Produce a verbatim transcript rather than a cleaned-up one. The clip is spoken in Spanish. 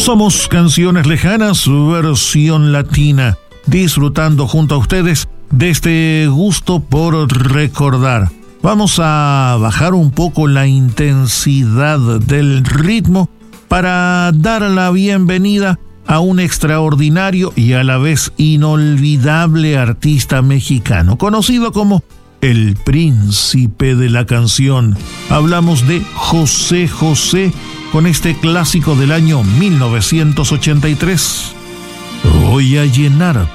Somos Canciones Lejanas, versión latina, disfrutando junto a ustedes de este gusto por recordar. Vamos a bajar un poco la intensidad del ritmo para dar la bienvenida a un extraordinario y a la vez inolvidable artista mexicano, conocido como el príncipe de la canción. Hablamos de José José, con este clásico del año mil novecientos ochenta y tres. Voy a llenar